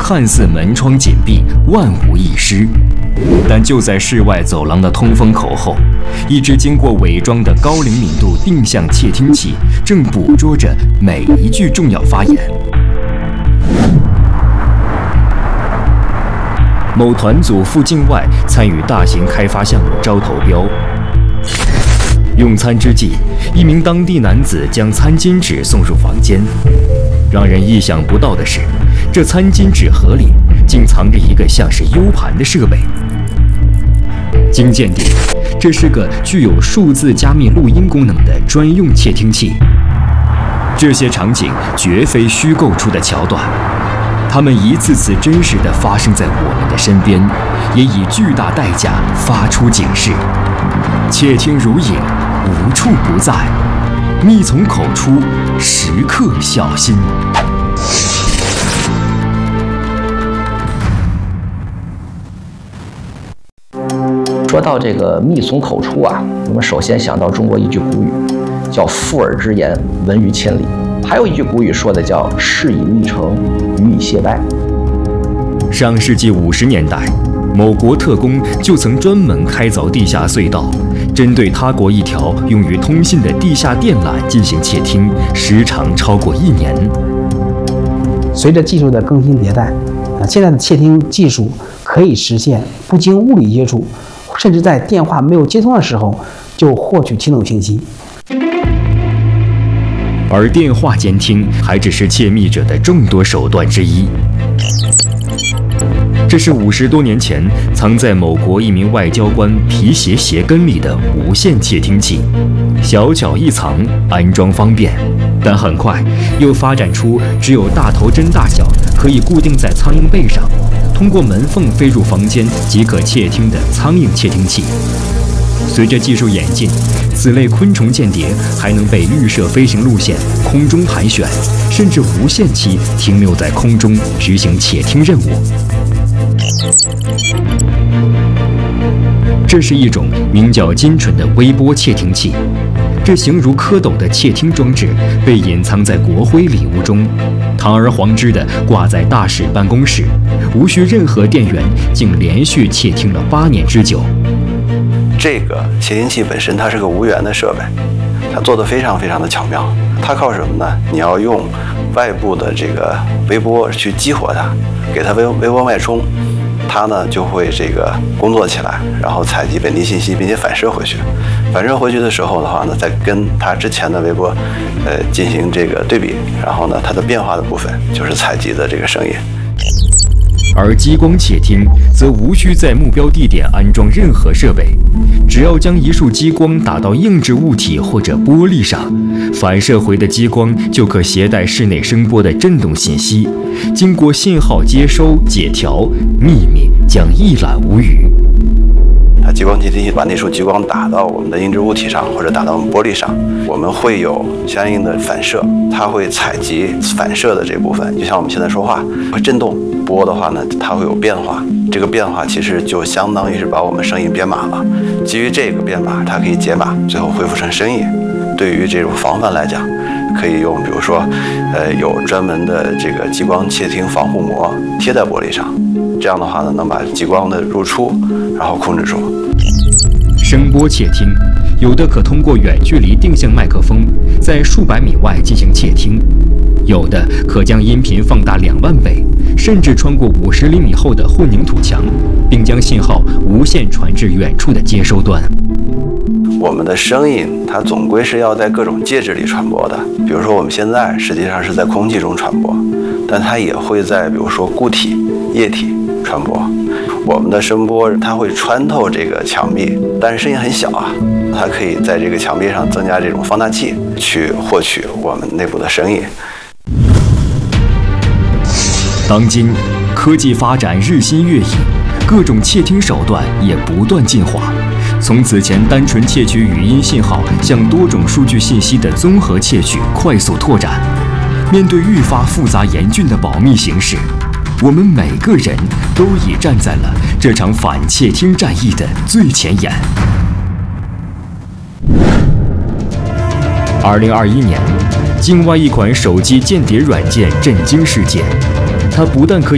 看似门窗紧闭，万无一失。但就在室外走廊的通风口后，一只经过伪装的高灵敏度定向窃听器正捕捉着每一句重要发言。某团组赴境外参与大型开发项目招投标，用餐之际，一名当地男子将餐巾纸送入房间。让人意想不到的是，这餐巾纸盒里竟藏着一个像是 U 盘的设备。经鉴定，这是个具有数字加密录音功能的专用窃听器。这些场景绝非虚构出的桥段，它们一次次真实地发生在我们的身边，也以巨大代价发出警示。窃听如影，无处不在，密从口出，时刻小心。 说到这个密从口出啊，我们首先想到中国一句古语，叫附耳之言，闻于千里。还有一句古语说的叫事以密成，语以谢拜。 上世纪50年代，某国特工就曾专门开凿地下隧道，针对他国一条用于通信的地下电缆进行窃听，时长超过1年。 随着技术的更新迭代，现在的窃听技术可以实现不经物理接触，甚至在电话没有接通的时候就获取听懂信息。 而电话监听还只是窃密者的众多手段之一。这是50多年前藏在某国一名外交官皮鞋鞋跟里的无线窃听器，小巧易藏，安装方便，但很快又发展出只有大头针大小，可以固定在苍蝇背上，通过门缝飞入房间即可窃听的苍蝇窃听器。随着技术演进，此类昆虫间谍还能被预设飞行路线、空中盘旋，甚至无限期停留在空中执行窃听任务。这是一种名叫金纯的微波窃听器，这形如蝌蚪的窃听装置被隐藏在国徽礼物中，堂而皇之地挂在大使办公室，无需任何电源，竟连续窃听了8年之久。 这个窃听器本身它是个无源的设备，它做得非常非常的巧妙。它靠什么呢？你要用外部的这个微波去激活它，给它微波脉冲，它呢就会这个工作起来，然后采集本地信息，并且反射回去。反射回去的时候的话呢，再跟它之前的微波进行这个对比，然后呢它的变化的部分就是采集的这个声音。 而激光窃听则无需在目标地点安装任何设备，只要将一束激光打到硬质物体或者玻璃上，反射回的激光就可携带室内声波的振动信息，经过信号接收解调，秘密将一览无余。 它激光窃听器把那束激光打到我们的硬质物体上，或者打到我们玻璃上，我们会有相应的反射，它会采集反射的这部分，就像我们现在说话会震动。播的话呢，它会有变化，这个变化其实就相当于是把我们声音编码了。基于这个编码，它可以解码，最后恢复成声音。对于这种防范来讲，可以用比如说，有专门的这个激光窃听防护膜贴在玻璃上，这样的话呢，能把激光的入出，然后控制住。 声波窃听，有的可通过远距离定向麦克风，在数百米外进行窃听。有的可将音频放大2万倍，甚至穿过50厘米厚的混凝土墙，并将信号无线传至远处的接收端。 我们的声音它总归是要在各种介质里传播的，比如说我们现在实际上是在空气中传播，但它也会在比如说固体、液体传播。我们的声波它会穿透这个墙壁，但是声音很小啊，它可以在这个墙壁上增加这种放大器，去获取我们内部的声音。 当今科技发展日新月异，各种窃听手段也不断进化，从此前单纯窃取语音信号向多种数据信息的综合窃取快速拓展。面对愈发复杂严峻的保密形势，我们每个人都已站在了这场反窃听战役的最前沿。2021年，境外一款手机间谍软件震惊世界，它不但可以